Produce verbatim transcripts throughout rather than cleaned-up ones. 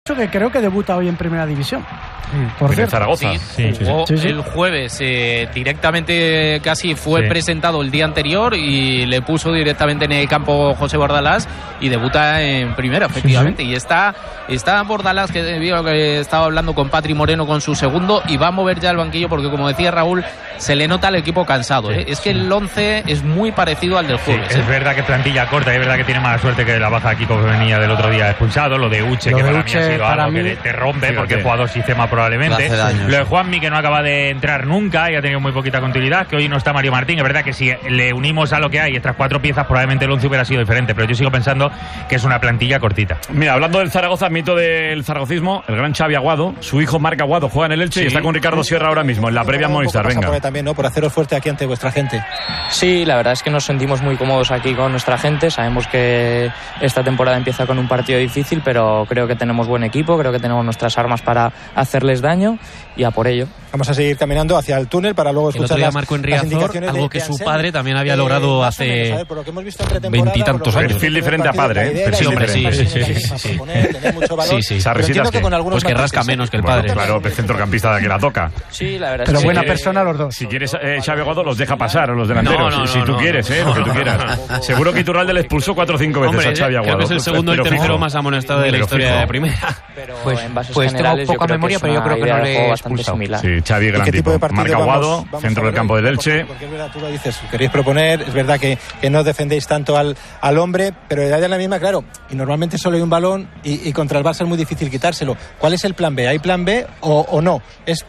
que creo que debuta hoy en Primera División. Por cierto. Zaragoza. Sí, sí, sí, jugó sí, sí. el jueves eh, directamente, casi fue sí. presentado el día anterior y le puso directamente en el campo José Bordalás y debuta en Primera, efectivamente. Sí, sí. Y está, está Bordalás, que, que estaba hablando con Patri Moreno con su segundo, y va a mover ya el banquillo porque, como decía Raúl, se le nota al equipo cansado. Sí, ¿eh? Es que sí. el once es muy parecido al del jueves. Sí, es ¿eh? verdad que plantilla corta, es verdad que tiene mala suerte que la baja aquí que venía del otro día expulsado, lo de Uche, lo que de para Uche, mí ha sido algo mí, que te rompe, fíjate, porque el jugador sistema probablemente. Daño, lo de Juanmi, que no acaba de entrar nunca y ha tenido muy poquita continuidad, que hoy no está Mario Martín. Es verdad que si le unimos a lo que hay, estas cuatro piezas, probablemente el once hubiera sido diferente, pero yo sigo pensando que es una plantilla cortita. Mira, hablando del Zaragoza, mito del zaragocismo, el gran Xavi Aguado, su hijo Marc Aguado juega en el Elche, sí, y está con Ricardo Sierra ahora mismo en la previa Movistar. Venga. Por también, ¿no? Por haceros fuerte aquí ante vuestra gente. Sí, la verdad es que nos sentimos muy cómodos aquí con nuestra gente. Sabemos que esta temporada empieza con un partido difícil, pero creo que tenemos buen equipo, creo que tenemos nuestras armas para hacerles daño y a por ello. Vamos a seguir caminando hacia el túnel para luego escuchar las, Marco en Riazor, algo que su padre también había logrado hace veintitantos años. Perfil diferente a padre, ¿eh? Sí, hombre, sí, sí, sí, sí. Sí, sí. Pues que rasca menos que el padre. Claro, el centrocampista que la toca. Sí, la verdad. Pero buena persona los dos. Si quieres, eh, Xavi Aguado los deja pasar a los delanteros, si tú quieres, eh, lo que tú quieras. Seguro que Iturralde le expulsó cuatro o cinco veces a Xavi Aguado. Creo que es el segundo y el tercero más amonestado de la historia de Primera. Pues, pues tengo poca memoria, pero yo creo que no le he expulsado. Sí, Xavi, gran tipo. Marc Aguado, centro del campo del Elche. Porque es verdad, tú lo dices, queréis proponer, es verdad que, que no defendéis tanto al, al hombre, pero la idea es la misma, claro, y normalmente solo hay un balón y, y contra el Barça es muy difícil quitárselo. ¿Cuál es el plan B? ¿Hay plan B o, o no? Es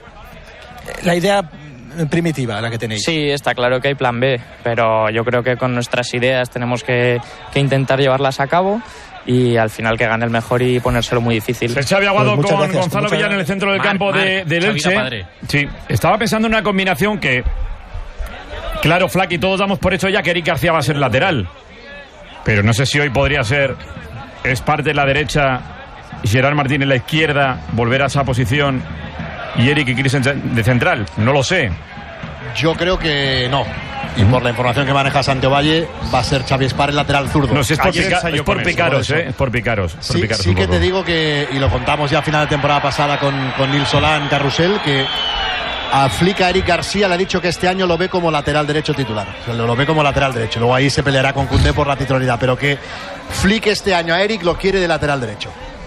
la idea primitiva la que tenéis. Sí, está claro que hay plan B, pero yo creo que con nuestras ideas tenemos que, que intentar llevarlas a cabo y al final que gane el mejor y ponérselo muy difícil. El Xavi Aguado pues con gracias, Gonzalo Villar en el centro del Mar, campo Mar, de, del Elche. Sí, estaba pensando en una combinación que, claro, Flaki, todos damos por hecho ya que Eric García va a ser lateral, pero no sé si hoy podría ser Esparce en la derecha, Gerard Martín en la izquierda, volver a esa posición y Eric y Chris de central. No lo sé. Yo creo que no. Y por la información que maneja Santiovalle, va a ser Xavi Esparce lateral zurdo. No, si es por, pica, es por picaros, eso, ¿eh? Es por picaros. Por sí, picaros sí que te digo que, y lo contamos ya a final de temporada pasada con, con Nils Solán Carrusel, que a Flick, a Eric García le ha dicho que este año lo ve como lateral derecho titular. O sea, lo, lo ve como lateral derecho. Luego ahí se peleará con Koundé por la titularidad, pero que Flick este año a Eric lo quiere de lateral derecho.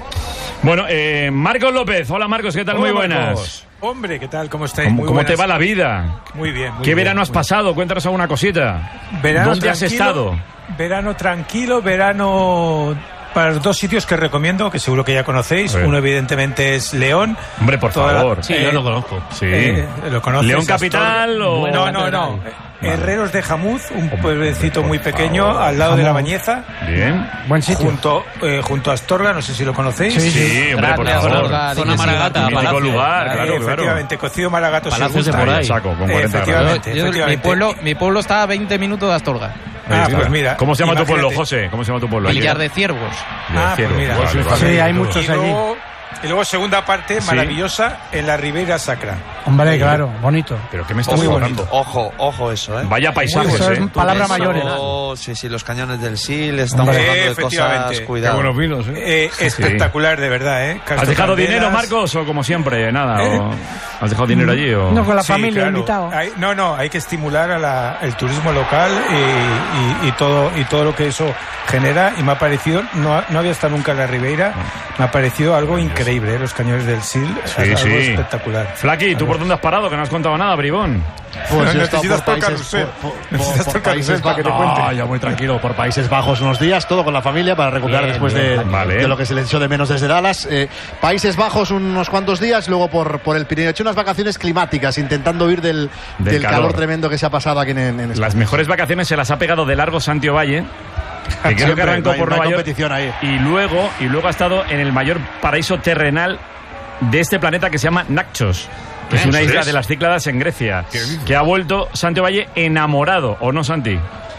Bueno, eh, Marcos López. Hola, Marcos, ¿qué tal? Hola, muy buenas. Marcos. Hombre, ¿qué tal? ¿Cómo estáis? ¿Cómo, muy ¿cómo te va la vida? Muy bien. Muy ¿Qué bien, verano has bien. pasado? Cuéntanos alguna cosita. Verano ¿Dónde has estado? Verano tranquilo, verano para los dos sitios que recomiendo, que seguro que ya conocéis. Uno, evidentemente, es León. Hombre, por Toda favor. La... Sí, eh, yo lo conozco. Sí. Eh, ¿Lo conoces? ¿León Capital o...? No, no, no. Vale. Herreros de Jamuz, un pueblecito muy pequeño al lado Jamón. de La Bañeza. Bien. Buen sitio. Junto, eh, junto a Astorga, no sé si lo conocéis. Sí, sí, hombre, por favor. Astorga, zona Maragata, Mítico lugar, claro, eh, efectivamente, claro. cocido Maragato. Palacios de por ahí. Saco, con eh, efectivamente, yo, yo, efectivamente. Mi pueblo, mi pueblo está a veinte minutos de Astorga. Ah, pues mira. ¿Cómo se llama imagínate. tu pueblo, José? ¿Cómo se llama tu pueblo? Villar de Ciervos. Ah, pues mira. Vale, vale. Sí, hay muchos y allí. luego, y luego segunda parte ¿Sí? maravillosa en la Ribeira Sacra. Hombre, claro, bonito. ¿Pero qué me estás Muy contando? Ojo, ojo eso, ¿eh? Vaya paisajes, Eso es ¿eh? palabra mayor. Oh, sí, sí, los cañones del Sil, estamos Hombre, hablando de cosas, cuidado. Qué buenos vinos, ¿eh? Eh, espectacular, de verdad, ¿eh? ¿Has dejado dinero, Marcos, o como siempre, nada? ¿Eh? O ¿has dejado dinero allí? O... No, con la Sí, familia claro. invitado. Hay, no, no, hay que estimular a la, el turismo local y, y, y todo y todo lo que eso genera. Y me ha parecido, no, no había estado nunca en la Ribeira, me ha parecido algo increíble, ¿eh? Los cañones del Sil, Sí, algo sí. espectacular. Flaki, ¿tú por dónde has parado? Que no has contado nada, bribón. Pues No, he estado necesitas por todo el países, carrusel. por, por, Necesitas por todo el carrusel países para que te Bajos. cuente. No, ya muy tranquilo, por Países Bajos unos días, todo con la familia para recuperar Bien, después bien, de, vale. de lo que se le echó de menos desde Dallas. Eh, Países Bajos unos cuantos días, luego por, por el Pirineo. He hecho unas vacaciones climáticas, intentando huir del, Del del calor. calor tremendo que se ha pasado aquí en, en España. Las mejores vacaciones se las ha pegado de largo Santiago-Valle, que creo que Siempre, arrancó no hay- por no hay Nueva York. competición ahí. Y luego, y luego ha estado en el mayor paraíso terrenal de este planeta, que se llama Naxos, que es una isla de las Cícladas en Grecia, que ha vuelto Santiago Valle enamorado, ¿o no, Santi?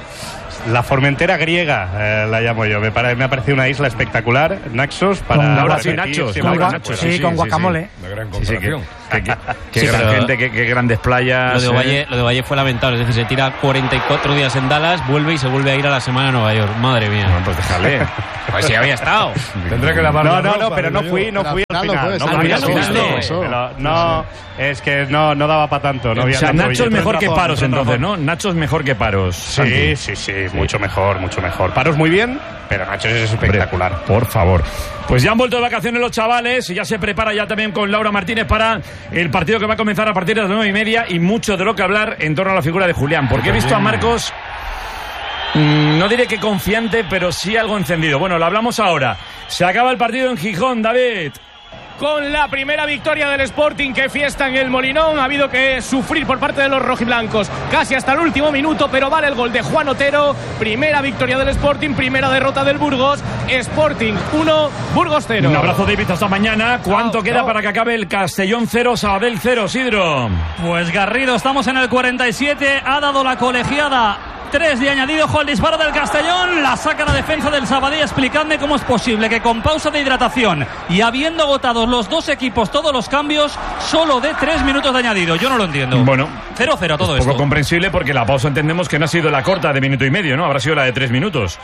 La Formentera griega, eh, la llamo yo. Me, pare, me ha parecido una isla espectacular, Naxos, para... Con- ahora para sí, repetir Nachos, siempre Laura cuando Nachos, pueda. Sí, con guacamole. La gran comparación. qué, qué, qué sí, gran gente, qué, qué grandes playas. Lo de, Ovalle, eh. lo de Ovalle fue lamentable, es decir, se tira cuarenta y cuatro días en Dallas, vuelve y se vuelve a ir a la semana a Nueva York. Madre mía. Bueno, pues déjale. Pues sí había estado. Tendré que lavar No, no, no, pero no fui, no fui al final. No, al final no, es que no, no daba para tanto. No había o sea, tanto Nacho es mejor que Paros entonces, ¿no? Nacho es mejor que Paros. Sí, sí, sí, mucho mejor, mucho mejor. Paros muy bien, pero Nacho es espectacular. Hombre, por favor. Pues ya han vuelto de vacaciones los chavales y ya se prepara ya también con Laura Martínez para el partido que va a comenzar a partir de las nueve y media y mucho de lo que hablar en torno a la figura de Julián. Porque he visto a Marcos, mmm, no diré que confiante, pero sí algo encendido. Bueno, lo hablamos ahora. Se acaba el partido en Gijón, David. Con la primera victoria del Sporting, que fiesta en el Molinón. Ha habido que sufrir por parte de los rojiblancos casi hasta el último minuto, pero vale el gol de Juan Otero. Primera victoria del Sporting, primera derrota del Burgos. Sporting uno, Burgos cero. Un abrazo, David, hasta mañana. ¿Cuánto oh, queda oh. para que acabe el Castellón cero, Sabadell cero, Sidro? Pues Garrido, estamos en el cuarenta y siete. Ha dado la colegiada tres de añadido. Ojo al disparo del Castellón, la saca la defensa del Sabadell. Explicadme cómo es posible que con pausa de hidratación y habiendo agotado los dos equipos todos los cambios, solo de tres minutos de añadido. Yo no lo entiendo. Bueno, cero cero todo es esto. Poco comprensible porque la pausa entendemos que no ha sido la corta de minuto y medio, ¿no? Habrá sido la de tres minutos.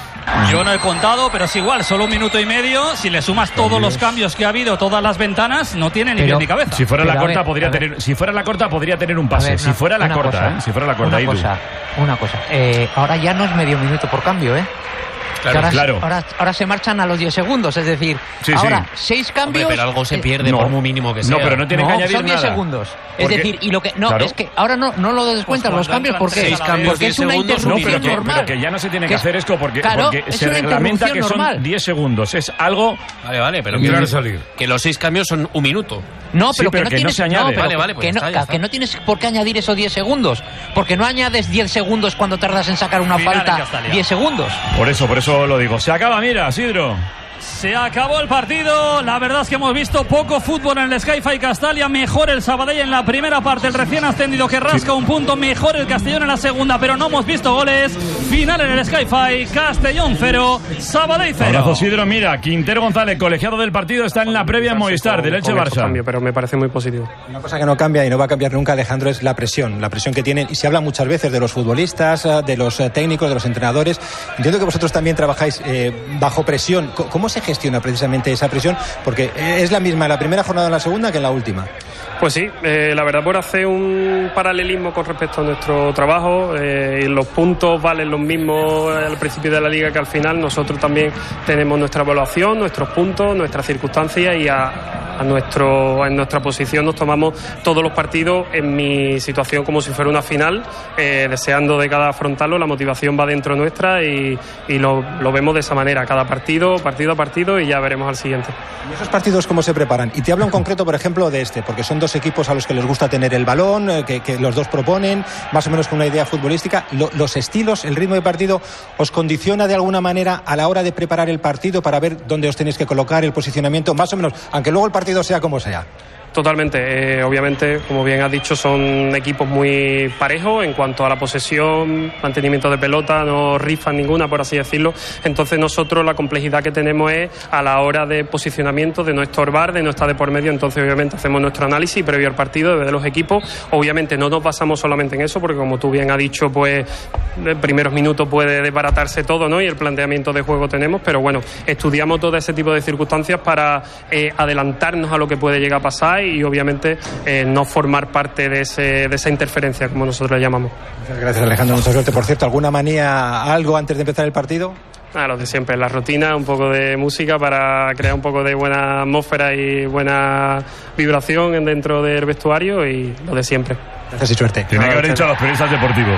Yo no he contado, pero es igual, solo un minuto y medio. Si le sumas todos los cambios que ha habido, todas las ventanas, no tiene ni pie ni cabeza. Si fuera la corta ver, podría tener, si fuera la corta podría tener un pase. Ver, si, fuera una, corta, cosa, ¿eh? si fuera la corta, una cosa, una cosa. Eh, ahora ya no es medio minuto por cambio, ¿eh? Claro, ahora, claro. Ahora, ahora se marchan a los diez segundos, es decir, sí, ahora sí. seis cambios. Hombre, pero algo se pierde eh, no, por muy mínimo que sea. No, pero no tiene no, que añadir son diez nada. segundos. Es Porque, decir, y lo que no claro. es que ahora no no lo descuentan pues los cambios porque seis cambios, porque es una segundos, interrupción no, pero que, normal. Pero que ya no se tiene que, que hacer esto porque, claro, porque se reglamenta que son normal. diez segundos. Es algo. Vale, vale, pero que, salir. que los seis cambios son un minuto. No, pero, sí, pero que, no que tienes, no se añade. No, vale, vale, pues que, está, no, está. que no tienes por qué añadir esos diez segundos. Porque no añades diez segundos cuando tardas en sacar una Final falta diez segundos. Por eso, por eso lo digo. Se acaba, mira, Sidro. Se acabó el partido. La verdad es que hemos visto poco fútbol en el Sky-Fi Castalia. Mejor el Sabadell en la primera parte, el recién ascendido que rasca sí. un punto. Mejor el Castellón en la segunda, pero no hemos visto goles. Final en el Sky-Fi, Castellón cero, Sabadell cero. Abrazo, Sidro. Mira, Quintero González, colegiado del partido, está en la previa en Movistar del Elche Barça. Cambio, pero me parece muy positivo. Una cosa que no cambia y no va a cambiar nunca, Alejandro, es la presión. La presión que tienen, y se habla muchas veces de los futbolistas, de los técnicos, de los entrenadores. Entiendo que vosotros también trabajáis eh, bajo presión. ¿Cómo se gestiona precisamente esa presión? Porque es la misma en la primera jornada en la segunda que en la última. Pues sí, eh, la verdad, por hacer un paralelismo con respecto a nuestro trabajo, eh, los puntos valen los mismos al principio de la liga que al final. Nosotros también tenemos nuestra evaluación, nuestros puntos, nuestras circunstancias y a, a nuestro, en nuestra posición nos tomamos todos los partidos en mi situación como si fuera una final, eh, deseando de cada afrontarlo. La motivación va dentro nuestra y, y lo, lo vemos de esa manera, cada partido, partido a partido, y ya veremos al siguiente. ¿Y esos partidos cómo se preparan? Y te hablo en concreto, por ejemplo, de este, porque son dos equipos a los que les gusta tener el balón, que, que los dos proponen, más o menos con una idea futbolística. Lo, los estilos, el ritmo de partido, ¿os condiciona de alguna manera a la hora de preparar el partido para ver dónde os tenéis que colocar, el posicionamiento, más o menos, aunque luego el partido sea como sea? Totalmente, eh, obviamente, como bien has dicho, son equipos muy parejos en cuanto a la posesión, mantenimiento de pelota, no rifan ninguna, por así decirlo. Entonces nosotros la complejidad que tenemos es a la hora de posicionamiento, de no estorbar, de no estar de por medio. Entonces obviamente hacemos nuestro análisis previo al partido de los equipos. Obviamente no nos basamos solamente en eso, porque como tú bien has dicho, pues en primeros minutos puede desbaratarse todo, ¿no? Y el planteamiento de juego tenemos, pero bueno, estudiamos todo ese tipo de circunstancias para eh, adelantarnos a lo que puede llegar a pasar y obviamente eh, no formar parte de, ese, de esa interferencia, como nosotros le llamamos. Muchas gracias, Alejandro, mucha suerte. Por cierto, ¿alguna manía, algo antes de empezar el partido? Ah, lo de siempre, la rutina, un poco de música para crear un poco de buena atmósfera y buena vibración dentro del vestuario, y lo de siempre. Gracias y suerte. Tiene que haber dicho a los periodistas deportivos.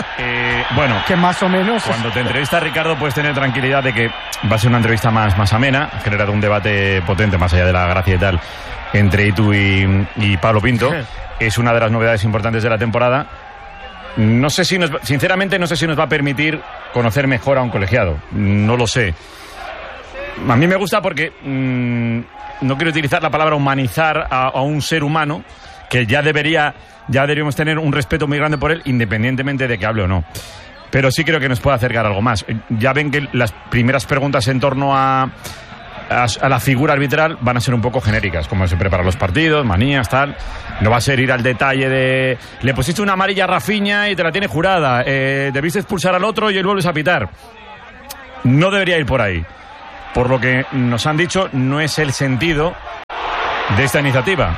eh, bueno, que más o menos. Cuando te entrevista Ricardo, puedes tener tranquilidad de que va a ser una entrevista más, más amena, ha generado un debate potente, más allá de la gracia y tal, entre Itu y, y Pablo Pinto. Es una de las novedades importantes de la temporada. No sé si nos, sinceramente no sé si nos va a permitir conocer mejor a un colegiado. No lo sé. A mí me gusta porque mmm, no quiero utilizar la palabra humanizar a, a un ser humano, que ya debería, ya deberíamos tener un respeto muy grande por él, independientemente de que hable o no. Pero sí creo que nos puede acercar algo más. Ya ven que las primeras preguntas en torno a a, a la figura arbitral van a ser un poco genéricas, como se preparan los partidos, manías, tal. No va a ser ir al detalle de le pusiste una amarilla a Rafinha y te la tiene jurada, eh, debiste expulsar al otro y él vuelves a pitar. No debería ir por ahí. Por lo que nos han dicho, no es el sentido de esta iniciativa.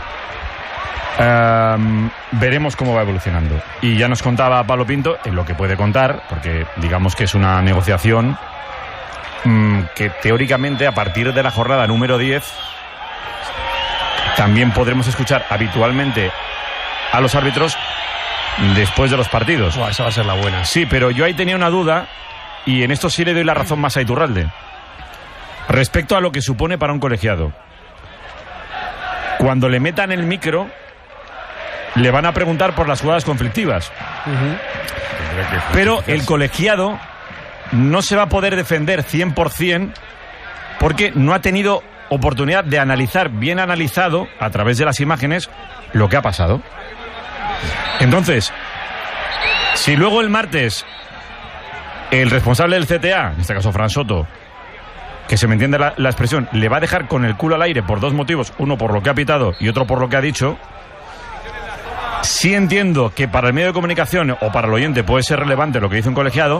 Um, veremos cómo va evolucionando. Y ya nos contaba Pablo Pinto en lo que puede contar, porque digamos que es una negociación um, que teóricamente a partir de la jornada número diez también podremos escuchar habitualmente a los árbitros después de los partidos. Buah, esa va a ser la buena. Sí, pero yo ahí tenía una duda y en esto sí le doy la razón más a Iturralde respecto a lo que supone para un colegiado. Cuando le metan el micro le van a preguntar por las jugadas conflictivas. Uh-huh. Pero el colegiado no se va a poder defender cien por ciento porque no ha tenido oportunidad de analizar, bien analizado, a través de las imágenes, lo que ha pasado. Entonces, si luego el martes el responsable del C T A, en este caso Fran Soto, que se me entiende la, la expresión, le va a dejar con el culo al aire por dos motivos, uno por lo que ha pitado y otro por lo que ha dicho, sí entiendo que para el medio de comunicación o para el oyente puede ser relevante lo que dice un colegiado,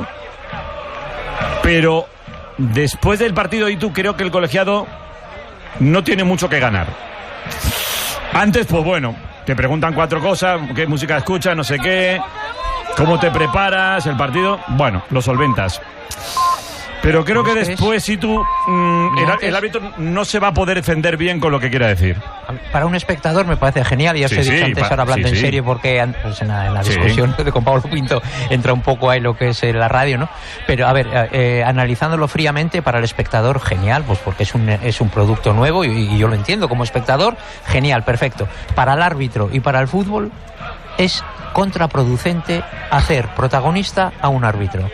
pero después del partido y tú creo que el colegiado no tiene mucho que ganar. Antes, pues bueno, te preguntan cuatro cosas, qué música escuchas, no sé qué, cómo te preparas, el partido, bueno, lo solventas. Pero creo que después, si tú, mmm, el, el árbitro no se va a poder defender bien con lo que quiera decir. Para un espectador me parece genial, ya os sí, he dicho sí, antes, para, ahora hablando sí, en serio, porque pues en, la, en la discusión sí. de con Pablo Pinto entra un poco ahí lo que es la radio, ¿no? Pero a ver, eh, analizándolo fríamente, para el espectador, genial, pues porque es un, es un producto nuevo y, y yo lo entiendo como espectador, genial, perfecto. Para el árbitro y para el fútbol es contraproducente hacer protagonista a un árbitro.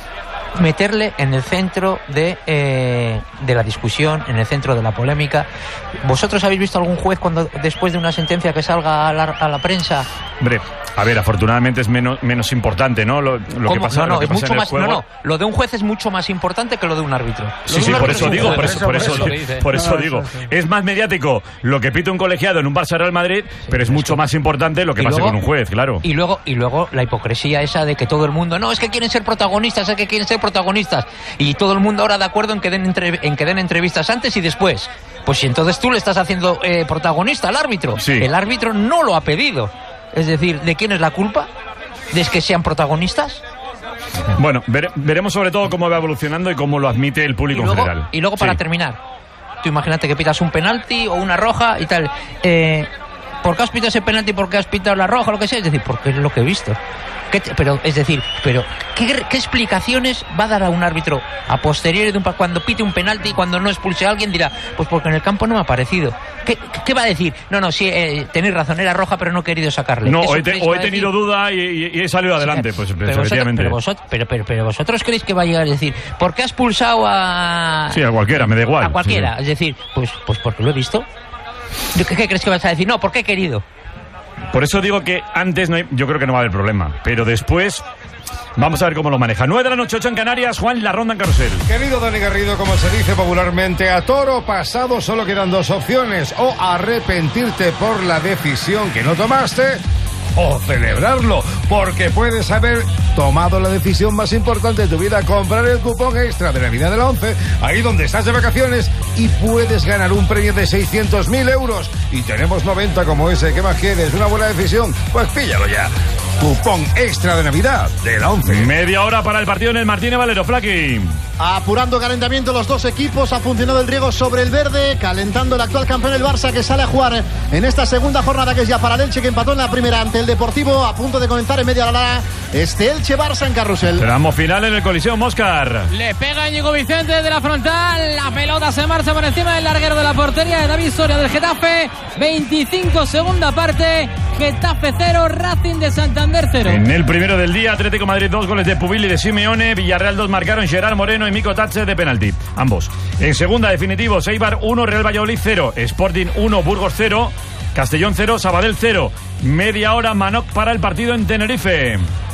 Meterle en el centro de, eh, de la discusión, en el centro de la polémica. ¿Vosotros habéis visto algún juez cuando después de una sentencia que salga a la, a la prensa? Hombre, a ver, afortunadamente es menos, menos importante, ¿no? Lo, lo que pasa, no, no, lo que es pasa mucho en el más, juego. no, no, lo de un juez es mucho más importante que lo de un árbitro. Lo sí, sí, por eso digo, por eso, por eso, por eso, por eso digo. Es más mediático lo que pita un colegiado en un Barça Real Madrid, pero es mucho más importante lo que pasa con un juez, claro. Y luego, y luego la hipocresía esa de que todo el mundo, no, es que quieren ser protagonistas, es que quieren ser protagonistas. Y todo el mundo ahora de acuerdo en que den, entre, en que den entrevistas antes y después. Pues si entonces tú le estás haciendo eh, protagonista al árbitro. Sí. El árbitro no lo ha pedido. Es decir, ¿de quién es la culpa? ¿De que sean protagonistas? Bueno, vere, veremos sobre todo cómo va evolucionando y cómo lo admite el público y luego, en general. Y luego para sí. terminar, tú imagínate que pitas un penalti o una roja y tal. Eh, ¿Por qué has pitado ese penalti? ¿Por qué has pitado la roja? Lo que sea. Es decir, porque es lo que he visto. ¿Qué te, pero, es decir, pero ¿qué, ¿qué explicaciones va a dar a un árbitro a posteriori de un, cuando pite un penalti y cuando no expulse a alguien? Dirá, pues porque en el campo no me ha parecido. ¿Qué, qué va a decir? No, no, sí, eh, tenéis razón, era roja, pero no he querido sacarle. No, o he, te, o he tenido duda y, y, y he salido adelante, sí, pues, pero efectivamente. Vosotros, pero, vosotros, pero, pero, pero vosotros creéis que va a llegar a decir, ¿por qué has expulsado a...? Sí, a cualquiera, me da igual. A cualquiera, sí. Es decir, pues, pues porque lo he visto. ¿Qué, qué crees que vas a decir? No, porque he querido. Por eso digo que antes no hay, yo creo que no va a haber problema, pero después vamos a ver cómo lo maneja. nueve de la noche, ocho en Canarias. Juan, la ronda en carrusel. Querido Dani Garrido, como se dice popularmente, a toro pasado solo quedan dos opciones: o arrepentirte por la decisión que no tomaste, o celebrarlo, porque puedes haber tomado la decisión más importante de tu vida, comprar el cupón extra de Navidad de la once, ahí donde estás de vacaciones, y puedes ganar un premio de seiscientos mil euros. Y tenemos noventa como ese. ¿Qué más quieres? ¿Una buena decisión? Pues píllalo ya. Cupón extra de Navidad de la once. Media hora para el partido en el Martínez Valero. Flaqui. Apurando calentamiento los dos equipos, ha funcionado el riego sobre el verde, calentando el actual campeón el Barça, que sale a jugar en esta segunda jornada, que es ya para el Elche, que empató en la primera ante el Deportivo, a punto de comenzar en media hora este Elche-Barça en carrusel. Tramo final en el Coliseum, Óscar. Le pega Íñigo Vicente de la frontal, la pelota se marcha por encima del larguero de la portería de David Soria del Getafe. veinticinco segunda parte, Getafe cero, Racing de Santander cero. En el primero del día, Atlético Madrid dos, goles de Pubil y de Simeone. Villarreal dos marcaron Gerard Moreno y Mico Tache de penalti, ambos. En segunda, definitivo, Eibar uno, Real Valladolid cero, Sporting uno, Burgos cero, Castellón cero, Sabadell cero. Media hora, Manoc para el partido en Tenerife.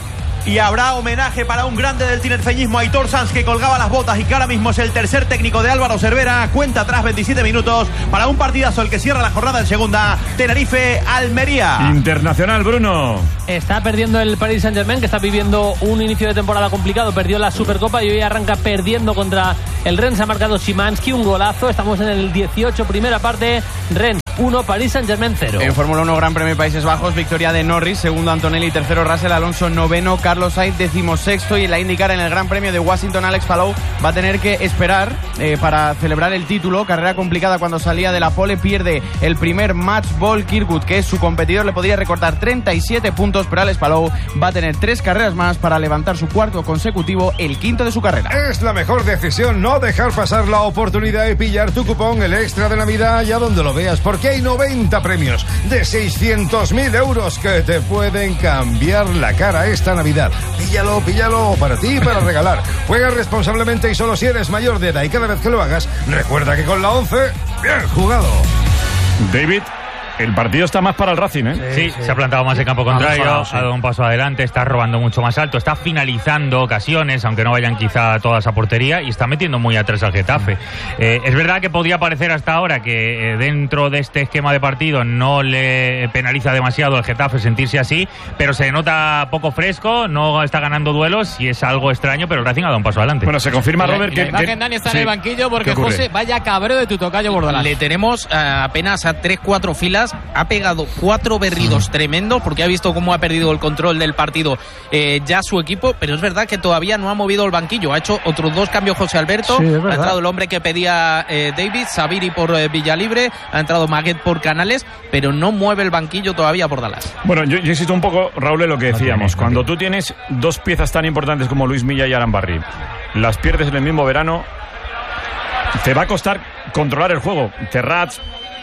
Y habrá homenaje para un grande del tinerfeñismo, Aitor Sanz, que colgaba las botas y que ahora mismo es el tercer técnico de Álvaro Cervera. Cuenta atrás veintisiete minutos para un partidazo el que cierra la jornada en segunda. Tenerife-Almería. Internacional, Bruno. Está perdiendo el Paris Saint-Germain, que está viviendo un inicio de temporada complicado. Perdió la Supercopa y hoy arranca perdiendo contra el Rennes. Ha marcado Szymanski, un golazo. Estamos en el dieciocho, primera parte. Rennes uno, Paris Saint-Germain cero. En Fórmula uno, Gran Premio de Países Bajos, victoria de Norris, segundo Antonelli, tercero Russell, Alonso noveno, Carlos Sainz decimosexto, y en la IndyCar en el Gran Premio de Washington, Alex Palou va a tener que esperar eh, para celebrar el título. Carrera complicada cuando salía de la pole, pierde el primer match ball. Kirkwood, que es su competidor, le podría recortar treinta y siete puntos, pero Alex Palou va a tener tres carreras más para levantar su cuarto consecutivo, el quinto de su carrera. Es la mejor decisión no dejar pasar la oportunidad y pillar tu cupón, el extra de Navidad, allá donde lo veas, porque hay noventa premios de seiscientos mil euros que te pueden cambiar la cara esta Navidad. Píllalo, píllalo, para ti y para regalar. Juega responsablemente y solo si eres mayor de edad, y cada vez que lo hagas, recuerda que con la once, bien jugado. David, el partido está más para el Racing, ¿eh? Sí, sí, se ha plantado más en campo contrario, ha dado un paso adelante, está robando mucho más alto, está finalizando ocasiones, aunque no vayan quizá todas a portería, y está metiendo muy atrás al Getafe. Eh, es verdad que podía parecer hasta ahora que eh, dentro de este esquema de partido no le penaliza demasiado al Getafe sentirse así, pero se nota poco fresco, no está ganando duelos y es algo extraño, pero el Racing ha dado un paso adelante. Bueno, se confirma, la, Robert, la que... imagen, que, Dani, está sí. en el banquillo porque, José, vaya cabreo de tu tocayo Bordalás. Le tenemos uh, apenas a tres cuatro filas. Ha pegado cuatro berridos mm. tremendos porque ha visto cómo ha perdido el control del partido eh, ya su equipo, pero es verdad que todavía no ha movido el banquillo. Ha hecho otros dos cambios José Alberto. Sí, ha entrado el hombre que pedía eh, David, Sabiri por eh, Villalibre, ha entrado Maguet por Canales, pero no mueve el banquillo todavía por Dallas. Bueno, yo, yo insisto un poco, Raúl, en lo que decíamos. Cuando tú tienes dos piezas tan importantes como Luis Milla y Arambarri, las pierdes en el mismo verano, te va a costar controlar el juego. Terrats,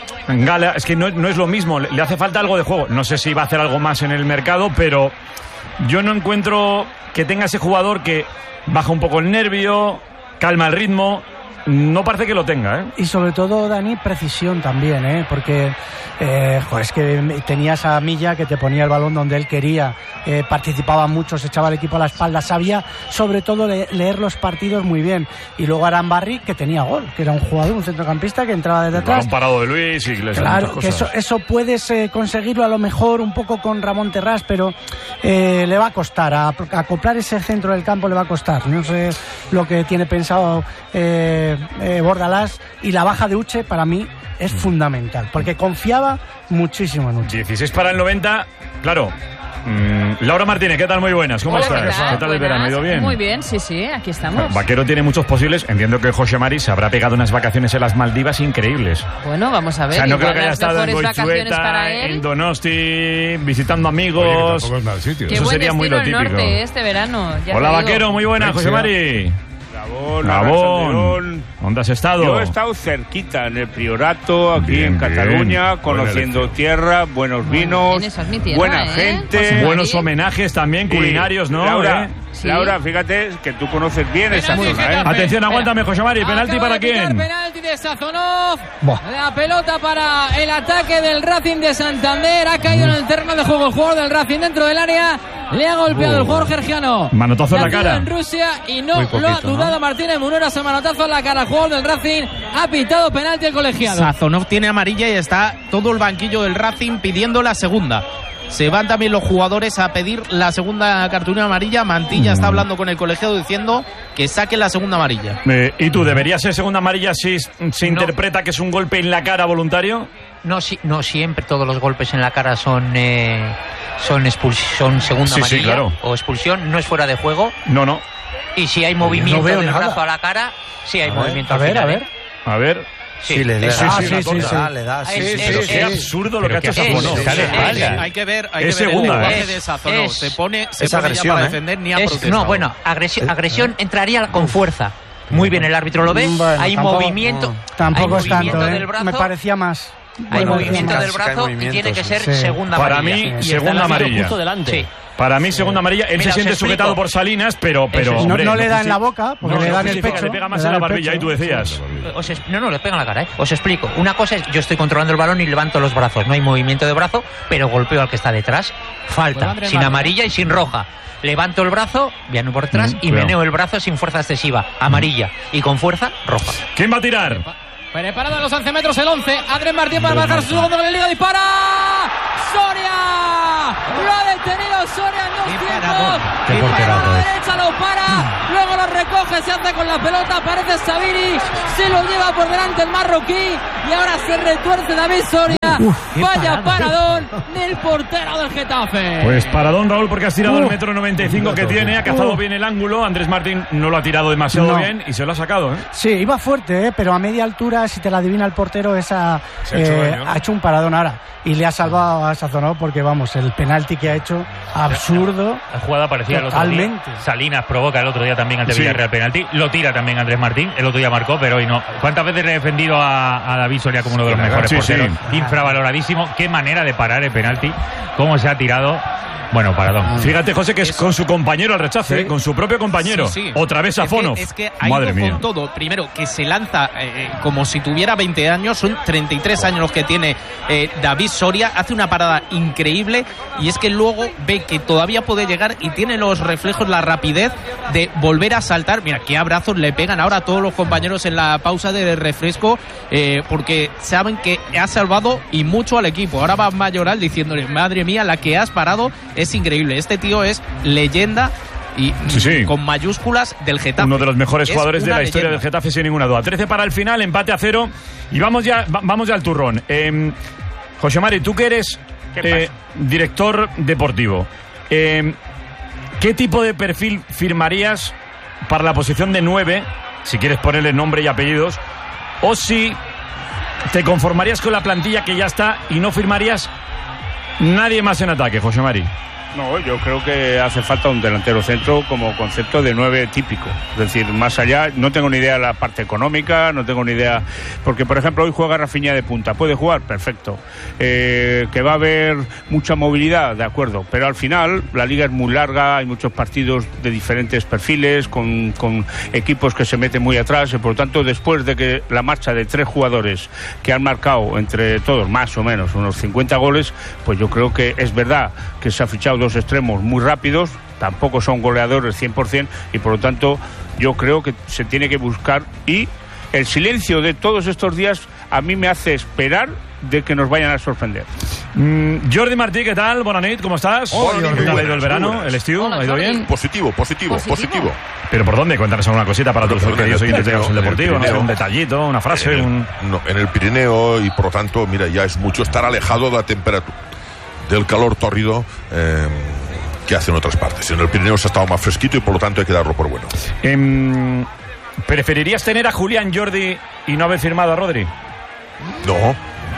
Gala, es que no, no es lo mismo, le hace falta algo de juego. No sé si va a hacer algo más en el mercado, pero yo no encuentro que tenga ese jugador que baja un poco el nervio, calma el ritmo. No parece que lo tenga, ¿eh? Y sobre todo, Dani, precisión también, ¿eh? Porque eh, joder, es que tenías a Milla que te ponía el balón donde él quería, eh, participaba mucho, se echaba el equipo a la espalda, sabía sobre todo le, leer los partidos muy bien. Y luego Arambarri, que tenía gol, que era un jugador, un centrocampista que entraba desde atrás. Un parado de Luis y Iglesias. Claro, que eso, eso puedes eh, conseguirlo a lo mejor un poco con Ramón Terrás, pero eh, le va a costar, a, a acoplar ese centro del campo le va a costar. No sé lo que tiene pensado eh, Eh, Bordalás, y la baja de Uche para mí es fundamental porque confiaba muchísimo en Uche. dieciséis para el noventa, claro. Mm, Laura Martínez, ¿qué tal? Muy buenas, ¿cómo Hola, estás? ¿qué tal, ¿Qué tal el verano? ¿Ha ido bien? Muy bien, sí, sí, aquí estamos. Vaquero tiene muchos posibles. Entiendo que José Mari se habrá pegado unas vacaciones en las Maldivas increíbles. Bueno, vamos a ver. O sea, no creo que haya las estado en Goizueta, en Donosti, visitando amigos. Oye, que tampoco es mal sitio. Qué Eso buen sería muy lo típico. norte este verano. Ya Hola, Vaquero, muy buenas, José Mari. Gabón, Gabón. ¿Dónde has estado? Yo he estado cerquita, en el Priorato, aquí bien, en Cataluña, bien. Conociendo Buena tierra, buenos vinos, tierra, buena ¿eh? gente. Buenos homenajes también, culinarios, ¿no? Laura, ¿Eh? ¿Sí? Laura, fíjate que tú conoces bien esa zona, ¿eh? Atención, aguántame, José Mari. ¿Penalti para quién? Penalti de Sazonov. La pelota para el ataque del Racing de Santander. Ha caído en el terreno de juego el jugador del Racing dentro del área. Le ha golpeado uh. el jugador georgiano. Manotazo en la cara. En Rusia y no poquito, lo ha dudado ¿no? Martínez Muneras. El manotazo en la cara. El jugador del Racing ha pitado penalti el colegiado. Sazonov tiene amarilla y está todo el banquillo del Racing pidiendo la segunda. Se van también los jugadores a pedir la segunda cartulina amarilla. Mantilla mm. está hablando con el colegiado diciendo que saque la segunda amarilla. Eh, ¿Y tú, debería ser segunda amarilla si se no. interpreta que es un golpe en la cara voluntario? No, si, no siempre todos los golpes en la cara son eh, son, son segunda sí, amarilla sí, claro. o expulsión. No es fuera de juego. No, no. Y si hay movimiento no del nada. brazo a la cara, sí hay a movimiento. Ver, al a final, ver, a ver. A ver. Sí, sí, le da. Sí, sí, sí, sí, sí, da, le da. Sí, es, sí, es, pero es, qué es, absurdo lo que ha hecho Sazonov. Hay que ver, hay es que ver segunda, el ¿eh? de Sazonov. Es, se pone, se es pone agresión, para ¿eh? defender ni a es, protestar. No, bueno, agresión, agresión entraría con fuerza. Muy bien, el árbitro lo ve. Bueno, hay tampoco, movimiento. No, tampoco hay es tanto, movimiento ¿eh? del brazo. Me parecía más. Hay movimiento del brazo y tiene que ser sí. segunda amarilla. Para mí, segunda amarilla. Justo delante. Sí. Para mí, segunda amarilla. Él Mira, se siente sujetado por Salinas, pero... pero no, hombre, no le da no, en la boca, porque no, le da en el pecho. Le pega más en la barbilla, ahí tú decías. Os es, no, no, le pega en la cara, ¿eh? Os explico. Una cosa es, yo estoy controlando el balón y levanto los brazos. No hay movimiento de brazo, pero golpeo al que está detrás. Falta, pues sin amarilla y sin roja. Levanto el brazo, viano por detrás, mm, y claro. meneo el brazo sin fuerza excesiva. Amarilla. Mm. Y con fuerza, roja. ¿Quién va a tirar? Preparado a los once metros el once. Andrés Martín para marcar su segundo de la liga. Dispara. Soria. Lo ha detenido Soria en dos tiempos. Dispara a la derecha, lo para. Luego lo recoge, se hace con la pelota. Aparece Sabiri. Se lo lleva por delante el marroquí. Y ahora se retuerce David Soria. Uf, Vaya paradón del portero del Getafe. Pues paradón, Raúl, porque has tirado uh, el metro noventa y cinco que tiene. Ha cazado uh, bien el ángulo. Andrés Martín no lo ha tirado demasiado no. bien y se lo ha sacado, ¿eh? Sí, iba fuerte, ¿eh? Pero a media altura, si te la adivina el portero, esa eh, ha, hecho daño, ¿no? ha hecho un paradón ahora. Y le ha salvado a esa zona porque, vamos, el penalti que ha hecho, absurdo. La jugada parecía el otro día. Salinas provoca el otro día también ante sí. Villarreal penalti. Lo tira también Andrés Martín. El otro día marcó, pero hoy no. ¿Cuántas veces le he defendido a, a David Soria como uno de los mejores sí, porteros? Sí. Infravaloradísimo. Qué manera de parar el penalti. Cómo se ha tirado. Bueno, paradón. Fíjate, José, que es con su compañero al rechace, sí. ¿eh? Con su propio compañero. Sí, sí. Otra vez a Fono. Es que, es que ha Madre ido mía. Con todo. Primero, que se lanza eh, como si tuviera veinte años. Son treinta y tres años los que tiene eh, David Soria. Hace una parada increíble. Y es que luego ve que todavía puede llegar y tiene los reflejos, la rapidez de volver a saltar. Mira, qué abrazos le pegan ahora a todos los compañeros en la pausa de refresco. Eh, porque saben que ha salvado y mucho al equipo. Ahora va Mayoral diciéndole, madre mía, la que has parado. Es increíble, este tío es leyenda y sí, sí. con mayúsculas del Getafe. Uno de los mejores es jugadores de la leyenda. Historia del Getafe, sin ninguna duda. trece para el final, empate a cero y vamos ya, va, vamos ya al turrón. Eh, José Mari, tú que eres eh, director deportivo, eh, ¿qué tipo de perfil firmarías para la posición de nueve, si quieres ponerle nombre y apellidos, o si te conformarías con la plantilla que ya está y no firmarías nadie más en ataque, José Mari? No, yo creo que hace falta un delantero centro como concepto de nueve típico. Es decir, más allá, no tengo ni idea de la parte económica, no tengo ni idea... Porque, por ejemplo, hoy juega Rafinha de punta. ¿Puede jugar? Perfecto. Eh, que va a haber mucha movilidad, de acuerdo. Pero al final, la liga es muy larga, hay muchos partidos de diferentes perfiles, con, con equipos que se meten muy atrás. Y por lo tanto, después de que la marcha de tres jugadores que han marcado entre todos, más o menos, unos cincuenta goles, pues yo creo que es verdad que se ha fichado dos extremos muy rápidos, tampoco son goleadores cien por ciento y por lo tanto yo creo que se tiene que buscar, y el silencio de todos estos días a mí me hace esperar de que nos vayan a sorprender. Mm, Jordi Martí, ¿qué tal? Buenas noches, ¿cómo estás? Oh, ¿Qué tal ha ido el verano? ¿El estío? ¿Ha ido bien? Positivo, positivo, positivo, positivo. ¿Pero por dónde? Cuéntanos alguna cosita para todos los queridos oyentes de el Deportivo, no sé, un detallito, una frase. En el, un... no, en el Pirineo, y por lo tanto, mira, ya es mucho estar alejado de la temperatura, del calor tórrido eh, que hace en otras partes. En el Pirineo se ha estado más fresquito y por lo tanto hay que darlo por bueno. Eh, ¿Preferirías tener a Julián Jordi y no haber firmado a Rodri? No.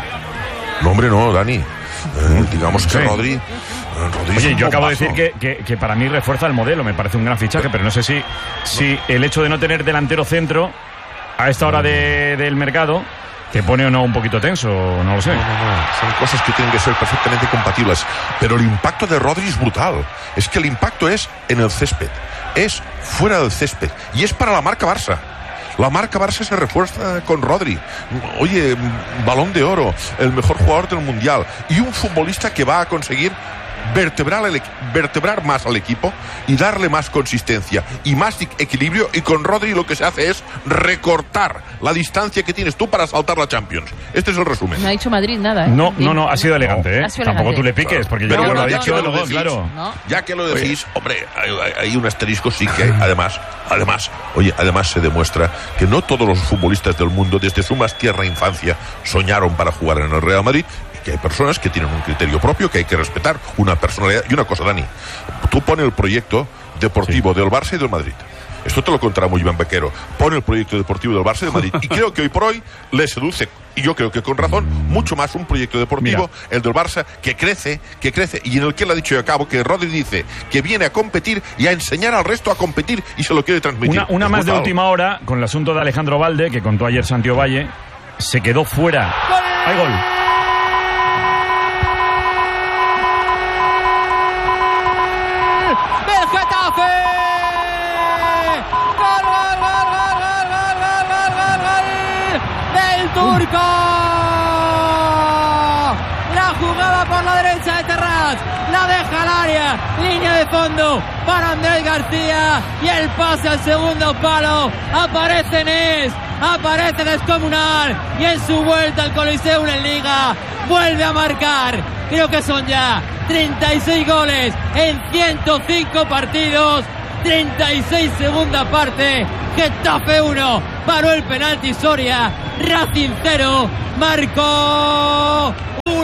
No, hombre, no, Dani. Eh, digamos que sí. Rodri... Rodri Oye, yo acabo de decir que, que, que para mí refuerza el modelo, me parece un gran fichaje, pero no sé si, si el hecho de no tener delantero centro a esta hora de, del mercado te pone o no un poquito tenso, no lo sé. No, no, no. Son cosas que tienen que ser perfectamente compatibles. Pero el impacto de Rodri es brutal. Es que el impacto es en el césped, es fuera del césped, y es para la marca Barça. La marca Barça se refuerza con Rodri. Oye, Balón de Oro, el mejor jugador del Mundial, y un futbolista que va a conseguir vertebrar, el, vertebrar más al equipo y darle más consistencia y más equilibrio, y con Rodri lo que se hace es recortar la distancia que tienes tú para saltar la Champions. Este es el resumen. No ha dicho Madrid nada, ¿eh? No, no, no, ha sido elegante, ¿eh? Sido Tampoco elegante. Tú le piques, porque Pero ya, bueno, lo ya, ha que dicho, lo luego, decís, claro. ¿no? Ya que lo decís, oye, hombre, hay, hay un asterisco, sí que hay. Además, además, oye, además se demuestra que no todos los futbolistas del mundo, desde su más tierna infancia, soñaron para jugar en el Real Madrid, que hay personas que tienen un criterio propio, que hay que respetar, una personalidad. Y una cosa, Dani, tú pones el proyecto deportivo sí. del Barça y del Madrid. Esto te lo contará muy Iván Bequero. Pone el proyecto deportivo del Barça y del Madrid. Y creo que hoy por hoy le seduce, y yo creo que con razón, mucho más un proyecto deportivo, Mira. el del Barça, que crece, que crece, y en el que él ha dicho y acabo, que Rodri dice que viene a competir y a enseñar al resto a competir, y se lo quiere transmitir. Una, una más brutal. De última hora, con el asunto de Alejandro Valde, que contó ayer Santiago Valle, se quedó fuera. ¡Hay gol! Burco. La jugada por la derecha de Terrats, la deja al área, línea de fondo para Andrés García y el pase al segundo palo. Aparece Nes, aparece Descomunal y en su vuelta al Coliseum en Liga vuelve a marcar. Creo que son ya treinta y seis goles en ciento cinco partidos. treinta y seis segunda parte. Getafe uno, paró el penalti Soria. Racing cero, marcó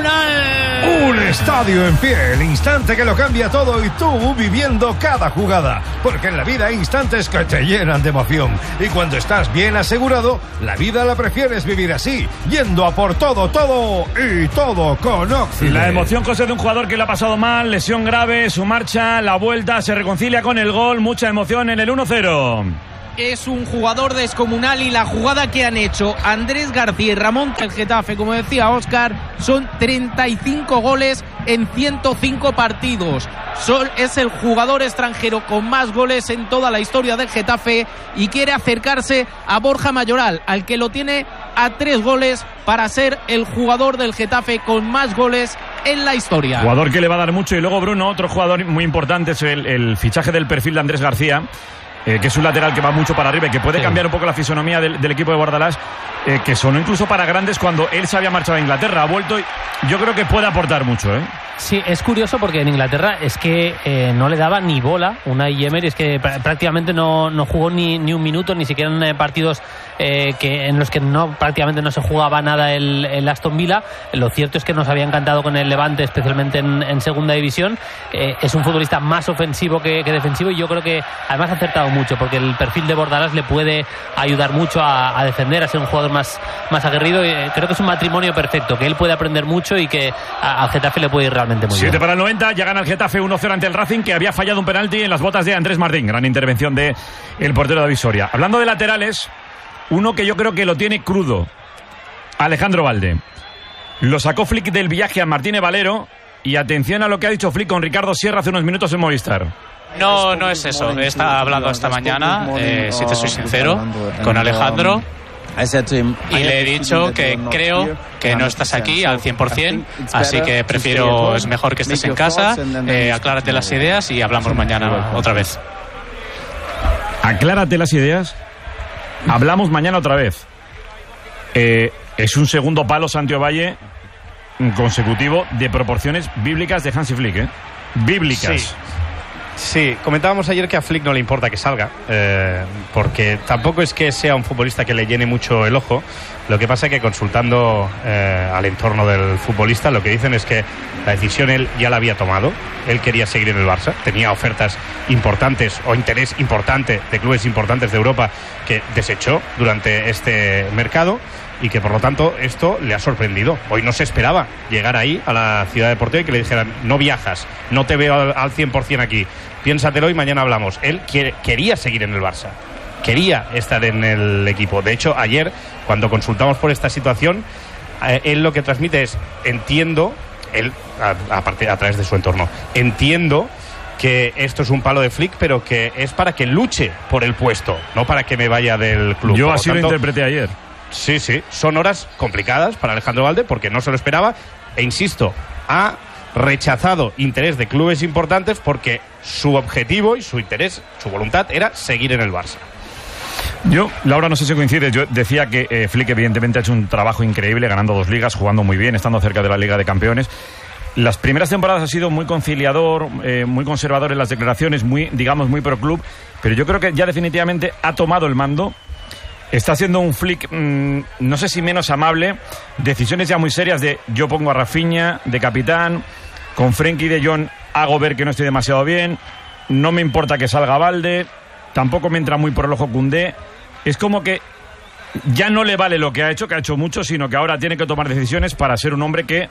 Unal. Un estadio en pie, el instante que lo cambia todo y tú viviendo cada jugada. Porque en la vida hay instantes que te llenan de emoción. Y cuando estás bien asegurado, la vida la prefieres vivir así, yendo a por todo, todo y todo con Oxide. La emoción, José, de un jugador que le ha pasado mal, lesión grave, su marcha, la vuelta, se reconcilia con el gol, mucha emoción en el uno cero. Es un jugador descomunal y la jugada que han hecho Andrés García y Ramón el Getafe, como decía Óscar, son treinta y cinco goles en ciento cinco partidos. Sol es el jugador extranjero con más goles en toda la historia del Getafe y quiere acercarse a Borja Mayoral, al que lo tiene a tres goles para ser el jugador del Getafe con más goles en la historia. Jugador que le va a dar mucho. Y luego, Bruno, otro jugador muy importante es el, el fichaje del perfil de Andrés García. Eh, que es un lateral que va mucho para arriba y que puede sí. cambiar un poco la fisonomía del, del equipo de Bordalás, eh, que sonó incluso para grandes cuando él se había marchado a Inglaterra, ha vuelto y yo creo que puede aportar mucho, ¿eh? Sí, es curioso porque en Inglaterra es que eh, no le daba ni bola Unai Emery, es que pr- prácticamente no, no jugó ni, ni un minuto, ni siquiera en eh, partidos eh, que, en los que no prácticamente no se jugaba nada el, el Aston Villa. Lo cierto es que nos había encantado con el Levante, especialmente en, en segunda división. Eh, es un futbolista más ofensivo que, que defensivo y yo creo que además ha acertado mucho porque el perfil de Bordalás le puede ayudar mucho a, a defender, a ser un jugador más, más aguerrido. Y, eh, creo que es un matrimonio perfecto, que él puede aprender mucho y que a, al Getafe le puede ir realmente muy siete bien. Para el noventa, ya gana el Getafe uno cero ante el Racing, que había fallado un penalti en las botas de Andrés Martín. Gran intervención de el portero David Soria. Hablando de laterales, uno que yo creo que lo tiene crudo, Alejandro Valde. Lo sacó Flick del viaje a Martínez Valero y atención a lo que ha dicho Flick con Ricardo Sierra hace unos minutos en Movistar. No, no es eso. He estado hablando esta mañana, eh, si te soy sincero, con Alejandro. Y le he dicho que creo que no estás aquí al cien por ciento, así que prefiero, es mejor que estés en casa, eh, aclárate las ideas y hablamos mañana otra vez. Aclárate las ideas, hablamos mañana otra vez. Eh, es un segundo palo Santiago Valle consecutivo de proporciones bíblicas de Hansi Flick, ¿eh? Bíblicas. Sí. Sí, comentábamos ayer que a Flick no le importa que salga, eh, porque tampoco es que sea un futbolista que le llene mucho el ojo. Lo que pasa es que consultando eh, al entorno del futbolista, lo que dicen es que la decisión él ya la había tomado. Él quería seguir en el Barça, tenía ofertas importantes o interés importante de clubes importantes de Europa que desechó durante este mercado y que por lo tanto esto le ha sorprendido. Hoy no se esperaba llegar ahí a la ciudad deportiva y que le dijeran no viajas, no te veo al, al cien por ciento aquí, piénsatelo y mañana hablamos. Él quiere, quería seguir en el Barça, quería estar en el equipo. De hecho, ayer cuando consultamos por esta situación, eh, él lo que transmite es entiendo, él a, aparte a través de su entorno, entiendo que esto es un palo de Flick, pero que es para que luche por el puesto, no para que me vaya del club. Yo por así lo, tanto, lo interpreté ayer. Sí, sí, son horas complicadas para Alejandro Valde porque no se lo esperaba e insisto, ha rechazado interés de clubes importantes porque su objetivo y su interés, su voluntad era seguir en el Barça. Yo, Laura, no sé si coincide, yo decía que eh, Flick evidentemente ha hecho un trabajo increíble, ganando dos ligas, jugando muy bien, estando cerca de la Liga de Campeones. Las primeras temporadas ha sido muy conciliador, eh, muy conservador en las declaraciones, muy, digamos, muy pro club, pero yo creo que ya definitivamente ha tomado el mando. Está siendo un Flick, mmm, no sé si menos amable, decisiones ya muy serias de yo pongo a Rafinha de capitán, con Frenkie de Jong hago ver que no estoy demasiado bien, no me importa que salga Valde, tampoco me entra muy por el ojo Koundé. Es como que ya no le vale lo que ha hecho, que ha hecho mucho, sino que ahora tiene que tomar decisiones para ser un hombre que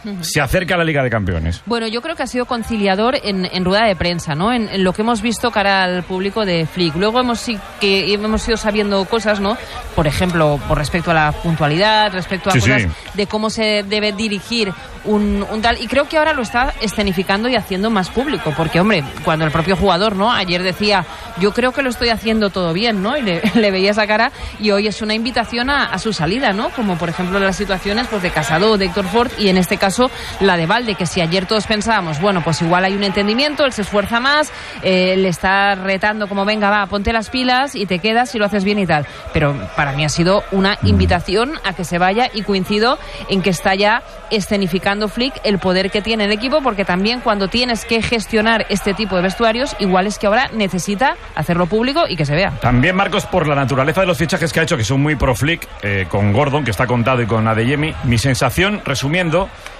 uh-huh. se acerca a la Liga de Campeones. Bueno, yo creo que ha sido conciliador en, en rueda de prensa, ¿no? En, en lo que hemos visto cara al público de Flick. Luego hemos, sí, que hemos ido sabiendo cosas, ¿no? Por ejemplo, por respecto a la puntualidad, respecto a sí, cosas sí. de cómo se debe dirigir un, un tal... Y creo que ahora lo está escenificando y haciendo más público, porque, hombre, cuando el propio jugador, ¿no? Ayer decía, yo creo que lo estoy haciendo todo bien, ¿no? Y le, le veía esa cara, y hoy es una invitación a, a su salida, ¿no? Como, por ejemplo, las situaciones pues de Casado o de Héctor Ford, y en este caso la de Valde, que si ayer todos pensábamos, bueno, pues igual hay un entendimiento, él se esfuerza más, eh, le está retando como, venga, va, ponte las pilas y te quedas y lo haces bien y tal. Pero para mí ha sido una invitación a que se vaya, y coincido en que está ya escenificando Flick el poder que tiene el equipo, porque también cuando tienes que gestionar este tipo de vestuarios, igual es que ahora necesita hacerlo público y que se vea. También, Marcos, por la naturaleza de los fichajes que ha hecho, que son muy pro Flick, eh, con Gordon, que está contado, y con Adeyemi, mi sensación, resumiendo,